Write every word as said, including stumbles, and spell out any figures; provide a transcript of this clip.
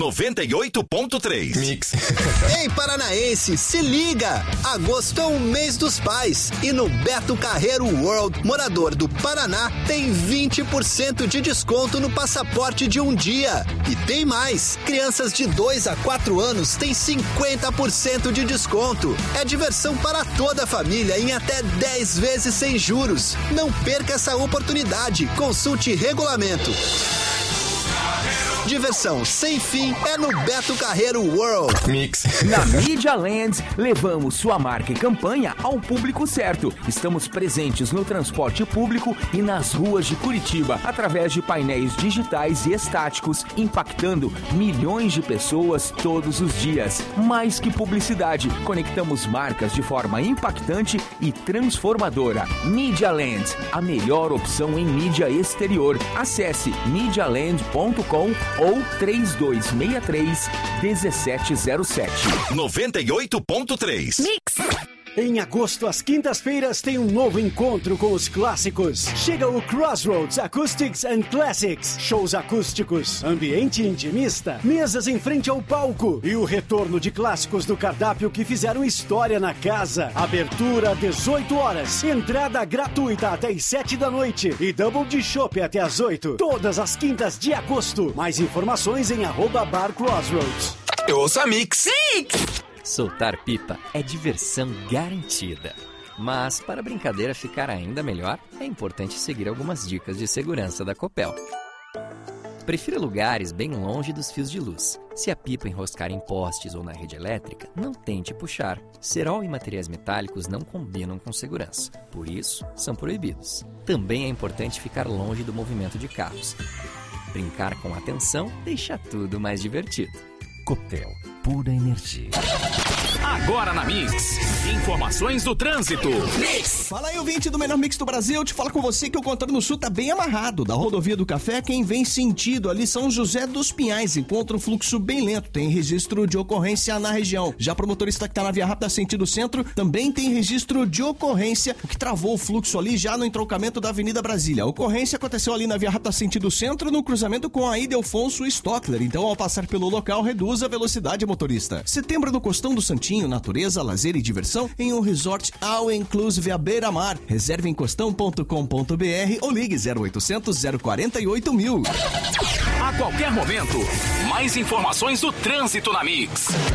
noventa e oito ponto três. Mix. Ei, paranaense, se liga! Agosto é o mês dos pais e no Beto Carreiro World, morador do Paraná, tem vinte por cento de desconto no passaporte de um dia. E tem mais! Crianças de dois a quatro anos têm cinquenta por cento de desconto. É diversão para toda a família em até dez vezes sem juros. Não perca essa oportunidade. Consulte regulamento. Diversão sem fim é no Beto Carreiro World. Mix. Na Media Land, levamos sua marca e campanha ao público certo. Estamos presentes no transporte público e nas ruas de Curitiba, através de painéis digitais e estáticos, impactando milhões de pessoas todos os dias. Mais que publicidade, conectamos marcas de forma impactante e transformadora. Media Land, a melhor opção em mídia exterior. Acesse media land ponto com ou três dois seis três, um sete zero sete. noventa e oito ponto três. Mix. Em agosto, as quintas-feiras tem um novo encontro com os clássicos. Chega o Crossroads Acoustics and Classics. Shows acústicos, ambiente intimista, mesas em frente ao palco e o retorno de clássicos do cardápio que fizeram história na casa. Abertura dezoito horas, entrada gratuita até as sete da noite e double de chopp até as oito. Todas as quintas de agosto. Mais informações em arroba Bar Crossroads. Eu ouço a Mix. Mix. Soltar pipa é diversão garantida. Mas, para a brincadeira ficar ainda melhor, é importante seguir algumas dicas de segurança da Copel. Prefira lugares bem longe dos fios de luz. Se a pipa enroscar em postes ou na rede elétrica, não tente puxar. Cerol e materiais metálicos não combinam com segurança. Por isso, são proibidos. Também é importante ficar longe do movimento de carros. Brincar com atenção deixa tudo mais divertido. Copel, pura energia. Agora na Mix, informações do trânsito. Mix. Fala aí, ouvinte do melhor Mix do Brasil. Eu te falo com você que o Contando no Sul tá bem amarrado. Da rodovia do Café, quem vem sentido ali São José dos Pinhais encontra um fluxo bem lento. Tem registro de ocorrência na região. Já pro motorista que tá na via rápida sentido centro, também tem registro de ocorrência, o que travou o fluxo ali já no entroncamento da Avenida Brasília. A ocorrência aconteceu ali na via rápida sentido centro, no cruzamento com a Ildefonso Stockler. Então, ao passar pelo local, reduz a velocidade, motorista. Setembro no Costão do Santinho, natureza, lazer e diversão em um resort all inclusive à beira-mar. Reserve em costão ponto com ponto br ou ligue zero oitocentos, zero quarenta e oito mil. A qualquer momento, mais informações do trânsito na Mix.